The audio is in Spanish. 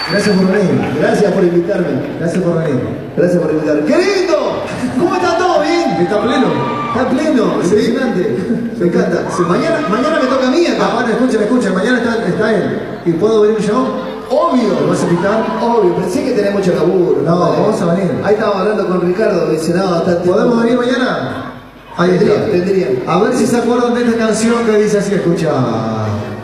Gracias por venir. Gracias por invitarme. Gracias por venir. Gracias por invitarme. ¡Qué lindo! ¿Cómo está todo? ¿Bien? ¿Está pleno? Está pleno, impresionante. Me encanta. Sí. Mañana me toca a mí acá. Bueno, escuchen, mañana está él. ¿Y puedo venir yo? Obvio. ¿Me vas a invitar? Obvio, pensé que tenés mucho laburo. No, vale. vamos a venir. Ahí estábamos hablando con Ricardo, que dice, no, está ¿Podemos venir mañana? Ahí está. Tendría. A ver si se acuerdan de esta canción que dice así, escucha.